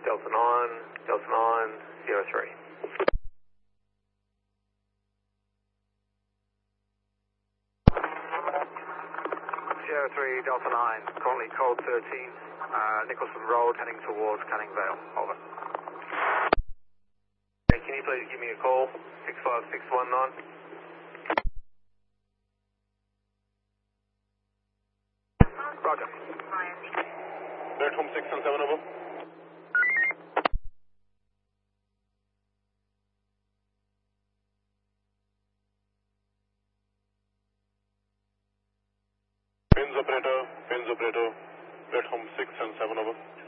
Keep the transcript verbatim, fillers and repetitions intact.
Delta nine, Delta nine, zero three. zero three, Delta nine, currently code thirteen, uh, Nicholson Road, heading towards Canning Vale. Over. Hey, can you please give me a call? six five six one nine. Roger. Platform six and seven over. Pins operator, pins operator, platform six and seven over.